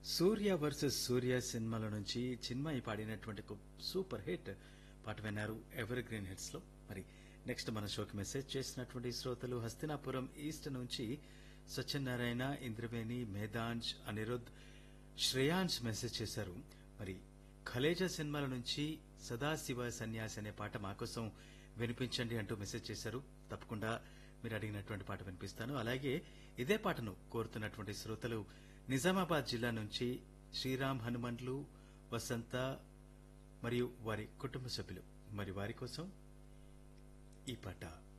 సూర్య versus సూర్య సినిమాల నుంచి చిన్మయి పాడినటువంటి ఒక సూపర్ హిట్ పాట విన్నారు ఎవర్ గ్రీన్ హిట్స్ లో. మరి నెక్స్ట్ మన షోకి మెసేజ్ చేసినటువంటి శ్రోతలు హస్తినాపురం ఈస్ట్ నుంచి సత్యనారాయణ, ఇంద్రవేణి, మేధాంజ్, అనిరుద్, శ్రేయాంజ్ మెసేజ్ చేశారు. మరి ఖలేజా సినిమాల నుంచి సదాశివ సన్యాసి అనే పాట మా కోసం వినిపించండి అంటూ మెసేజ్ చేశారు. తప్పకుండా మీరు అడిగినటువంటి పాట వినిపిస్తాను. అలాగే ఇదే పాటను కోరుతున్నటువంటి శ్రోతలు నిజామాబాద్ జిల్లా నుంచి శ్రీరామ్ హనుమండ్లు, వసంత మరియు వారి కుటుంబ సభ్యులు. మరి వారి కోసం ఈ పాట.